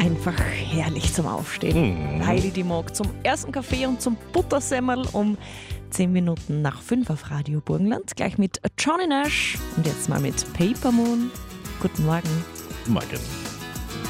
einfach herrlich zum Aufstehen. Heidi die mag zum ersten Kaffee und zum Buttersemmel um 10 Minuten nach 5 auf Radio Burgenland. Gleich mit Johnny Nash und jetzt mal mit Paper Moon. Guten Morgen. Morgen.